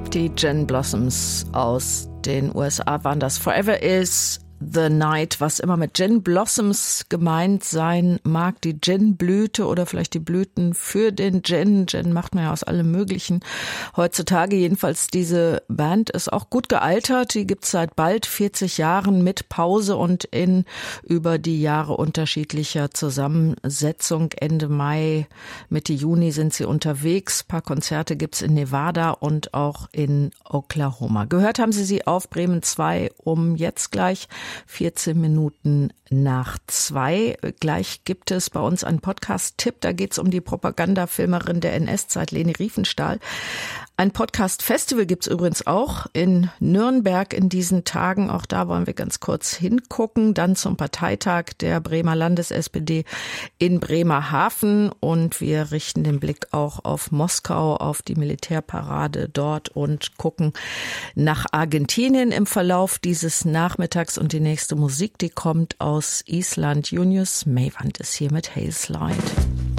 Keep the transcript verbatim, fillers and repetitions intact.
Die Gin Blossoms aus den U S A waren das. Forever is the Night, was immer mit Gin Blossoms gemeint sein mag, die Gin-Blüte oder vielleicht die Blüten für den Gin. Gin macht man ja aus allem Möglichen heutzutage. Jedenfalls diese Band ist auch gut gealtert. Die gibt's seit bald vierzig Jahren mit Pause und in über die Jahre unterschiedlicher Zusammensetzung. Ende Mai, Mitte Juni sind sie unterwegs. Ein paar Konzerte gibt's in Nevada und auch in Oklahoma. Gehört haben Sie sie auf Bremen zwei um jetzt gleich vierzehn Minuten nach zwei. Gleich gibt es bei uns einen Podcast-Tipp. Da geht es um die Propagandafilmerin der N S-Zeit, Leni Riefenstahl. Ein Podcast-Festival gibt es übrigens auch in Nürnberg in diesen Tagen. Auch da wollen wir ganz kurz hingucken. Dann zum Parteitag der Bremer Landes-S P D in Bremerhaven. Und wir richten den Blick auch auf Moskau, auf die Militärparade dort und gucken nach Argentinien im Verlauf dieses Nachmittags. Und die nächste Musik, die kommt aus Island. Junius Meyvant ist hier mit Hail Slide.